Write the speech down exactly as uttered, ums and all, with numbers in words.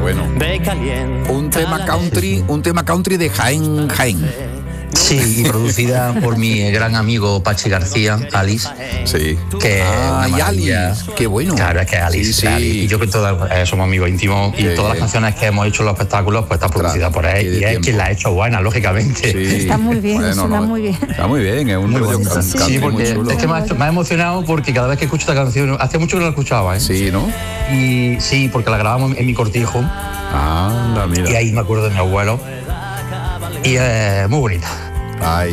bueno. Un tema country, un tema country de Jaén, Jaén. Sí, y producida por mi gran amigo Pachi García, Alice. Sí. Que ah, y Alice, qué bueno. Claro, es que Alice, sí, sí. Alice. Y yo que todas eh, somos amigos íntimos y todas las canciones que hemos hecho en los espectáculos, pues está producida por él. Y es tiempo. Quien la ha hecho buena, lógicamente. Sí. Está muy bien, bueno, suena no, muy bien. Está muy bien, es un muy rollo can, sí, sí, porque muy chulo. Es que me ha, me ha emocionado porque cada vez que escucho esta canción, hace mucho que no la escuchaba, ¿eh? Sí, ¿no? Y sí, porque la grabamos en mi cortijo. Ah, mira. Y ahí me acuerdo de mi abuelo. Y es eh, muy bonita. Ay,